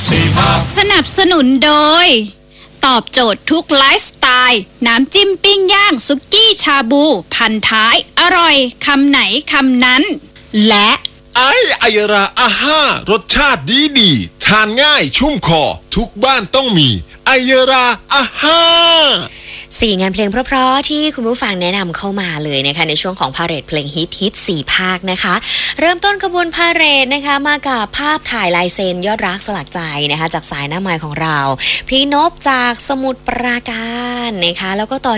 สนับสนุนโดยตอบโจทย์ทุกไลฟ์สไตล์น้ำจิ้มปิ้งย่างสุกี้ชาบูพันท้ายอร่อยคำไหนคำนั้นและไอยราอาห้ารสชาติดีทานง่ายชุ่มคอทุกบ้านต้องมีไอยราอาห้า 4 งานเพลงเพราะๆที่คุณผู้ฟังแนะนำเข้ามาเลยนะคะในช่วงของพาเหรดเพลงฮิต4 ภาคนะคะเริ่มต้นขบวนพาเหรดนะคะมากับภาพถ่ายลายเซ็นยอดรักสลักใจนะคะจากสายหน้าไม้ของเราพี่นพจากสมุทรปราการนะคะแล้วก็ต่อ